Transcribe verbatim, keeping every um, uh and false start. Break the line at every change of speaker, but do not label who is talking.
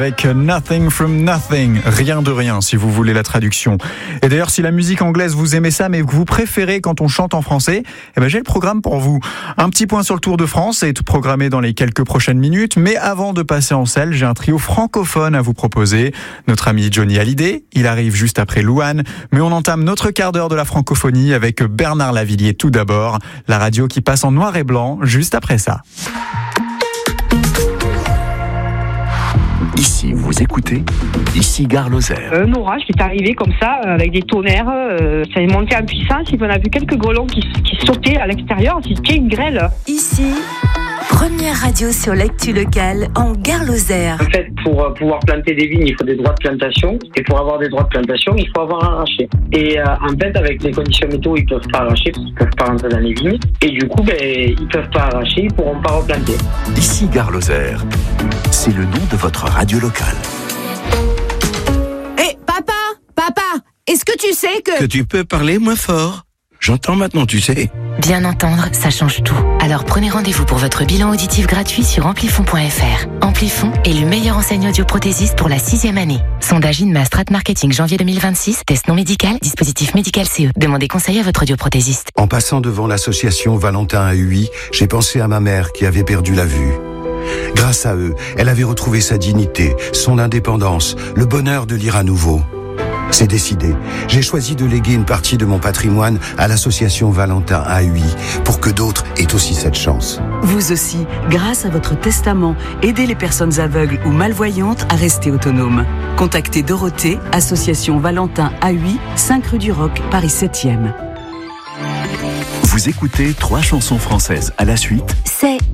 Avec Nothing from Nothing, rien de rien si vous voulez la traduction. Et d'ailleurs, si la musique anglaise vous aimez ça, mais que vous préférez quand on chante en français, eh ben j'ai le programme pour vous. Un petit point sur le Tour de France est tout programmé dans les quelques prochaines minutes, mais avant de passer en selle, j'ai un trio francophone à vous proposer. Notre ami Johnny Hallyday, il arrive juste après Louane, mais on entame notre quart d'heure de la francophonie avec Bernard Lavilliers tout d'abord, la radio qui passe en noir et blanc juste après ça.
Ici, vous écoutez, ici Gare Lozère.
Un orage qui est arrivé comme ça, avec des tonnerres, euh, ça est monté en puissance, et on a vu quelques grêlons qui, qui sautaient à l'extérieur, c'était une grêle.
Ici, première radio sur l'actu locale en Gare Lozère.
En fait, pour euh, pouvoir planter des vignes, il faut des droits de plantation, et pour avoir des droits de plantation, il faut avoir arraché. Et euh, en fait, avec les conditions météo, ils ne peuvent pas arracher, parce qu'ils ne peuvent pas rentrer dans les vignes, et du coup, ben, ils ne peuvent pas arracher, ils ne pourront pas replanter.
Ici Gare Lozère, c'est le nom de votre radio locale.
Hé, hey, papa, papa, est-ce que tu sais que...
Que tu peux parler moins fort? J'entends maintenant, tu sais.
Bien entendre, ça change tout. Alors prenez rendez-vous pour votre bilan auditif gratuit sur amplifon point f r. Amplifon est le meilleur enseigne audioprothésiste pour la sixième année. Sondage Inma Strat Marketing janvier deux mille vingt-six. Test non médical, dispositif médical C E. Demandez conseil à votre audioprothésiste.
En passant devant l'association Valentin A U I, j'ai pensé à ma mère qui avait perdu la vue. Grâce à eux, elle avait retrouvé sa dignité, son indépendance, le bonheur de lire à nouveau. C'est décidé. J'ai choisi de léguer une partie de mon patrimoine à l'association Valentin A U I pour que d'autres aient aussi cette chance.
Vous aussi, grâce à votre testament, aidez les personnes aveugles ou malvoyantes à rester autonomes. Contactez Dorothée, association Valentin A U I, cinq rue du Roc, Paris septième.
Vous écoutez trois chansons françaises à la suite.
C'est